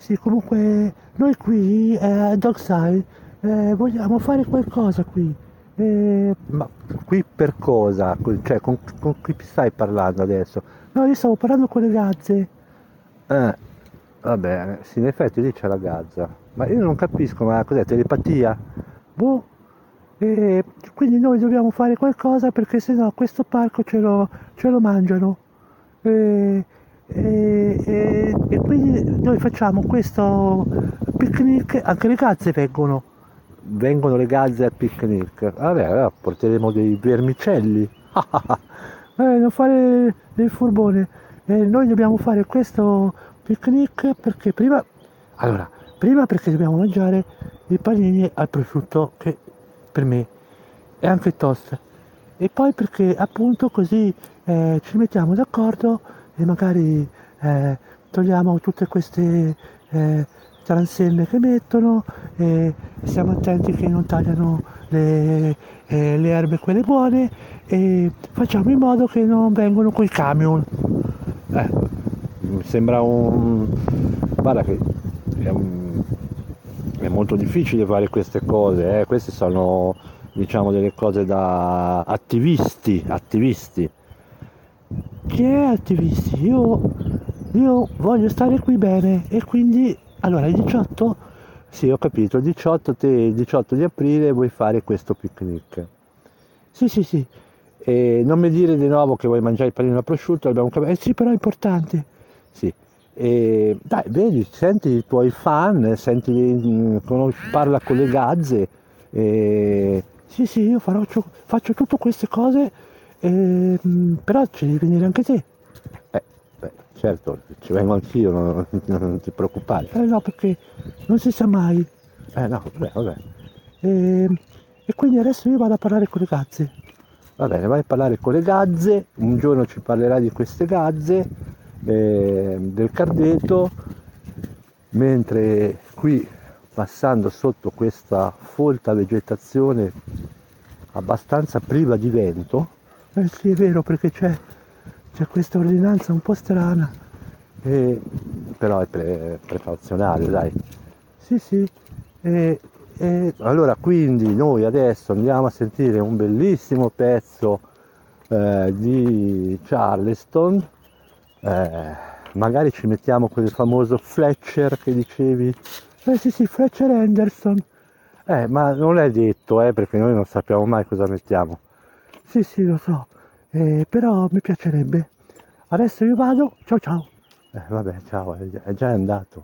Sì, comunque noi qui a Dockside vogliamo fare qualcosa qui. Ma qui per cosa? Cioè, con chi stai parlando adesso? No, io stavo parlando con le gazze. Eh, vabbè, sì, in effetti lì c'è la Gazza. Ma io non capisco, ma cos'è, telepatia? Boh, quindi noi dobbiamo fare qualcosa perché sennò questo parco ce lo mangiano. E, e quindi noi facciamo questo picnic, anche le gazze vengono. Vengono le Gazze al picnic. Vabbè, allora porteremo dei vermicelli. Non fare del furbone. Noi dobbiamo fare questo picnic perché prima... Allora, prima perché dobbiamo mangiare i panini al prosciutto che per me è anche toast. E poi perché appunto così ci mettiamo d'accordo e magari togliamo tutte queste transenne che mettono e stiamo attenti che non tagliano le erbe quelle buone e facciamo in modo che non vengano coi camion. Eh, mi sembra un... Guarda che è, è molto difficile fare queste cose, eh. Queste sono, diciamo, delle cose da attivisti, attivisti. Chi è attivisti? Io voglio stare qui bene e quindi allora il 18? Sì, ho capito, il 18, te, il 18 di aprile vuoi fare questo picnic. Sì, sì, sì. E non mi dire di nuovo che vuoi mangiare il panino al prosciutto, abbiamo capito. Sì, però è importante. Sì. E dai, vedi, senti i tuoi fan, senti, parla con le gazze. E... Sì, sì, io faccio tutte queste cose, però ci devi venire anche te. beh, certo, ci vengo anch'io, non ti preoccupare. No, perché non si sa mai. No, vabbè, vabbè. E, e quindi adesso io vado a parlare con le gazze. Va bene, vai a parlare con le gazze, un giorno ci parlerai di queste gazze, del cardeto, mentre qui passando sotto questa folta vegetazione abbastanza priva di vento, Sì, è vero, perché c'è questa ordinanza un po' strana. e- però è precauzionale, dai. Sì, sì. E, Allora, quindi noi adesso andiamo a sentire un bellissimo pezzo di Charleston, eh, magari ci mettiamo quel famoso Fletcher che dicevi. sì, sì, Fletcher Henderson. Ma non è detto, perché noi non sappiamo mai cosa mettiamo. Sì, sì, lo so. Però mi piacerebbe. Adesso io vado. Ciao, ciao. Vabbè, ciao, è già andato.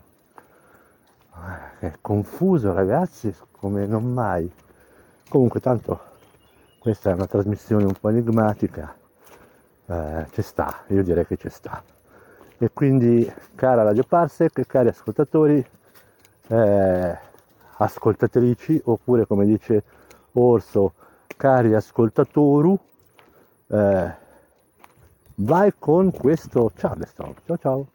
È confuso, ragazzi, come non mai. Comunque, tanto questa è una trasmissione un po' enigmatica. Ci sta, io direi che ci sta. E quindi, cara Radio Parsec, cari ascoltatori, eh, ascoltatrici, oppure come dice Orso, cari ascoltatoru, eh, vai con questo Charleston. Ciao ciao.